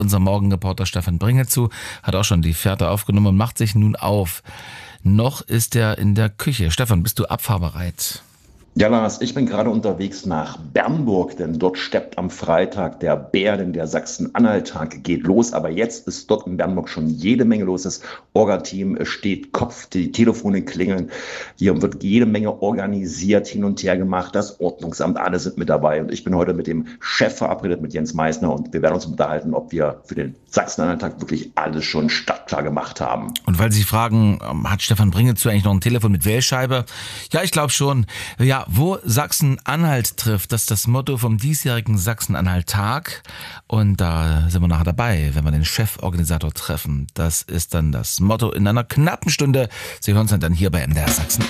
unser Morgenreporter Stefan Bringetzu hat auch schon die Fährte aufgenommen und macht sich nun auf. Noch ist er in der Küche. Stefan, bist du abfahrbereit? Ja, Lars, ich bin gerade unterwegs nach Bernburg, denn dort steppt am Freitag der Bär, denn der Sachsen-Anhalt-Tag geht los. Aber jetzt ist dort in Bernburg schon jede Menge los. Das Orga-Team steht Kopf, die Telefone klingeln. Hier wird jede Menge organisiert, hin und her gemacht. Das Ordnungsamt, alle sind mit dabei. Und ich bin heute mit dem Chef verabredet, mit Jens Meissner. Und wir werden uns unterhalten, ob wir für den Sachsen-Anhalt-Tag wirklich alles schon startklar gemacht haben. Und weil Sie fragen, hat Stefan Bringetzu eigentlich noch ein Telefon mit Wählscheibe? Ja, ich glaube schon. Ja, wo Sachsen-Anhalt trifft, das ist das Motto vom diesjährigen Sachsen-Anhalt-Tag. Und da sind wir nachher dabei, wenn wir den Cheforganisator treffen. Das ist dann das Motto in einer knappen Stunde. Sie hören es dann hier bei MDR Sachsen.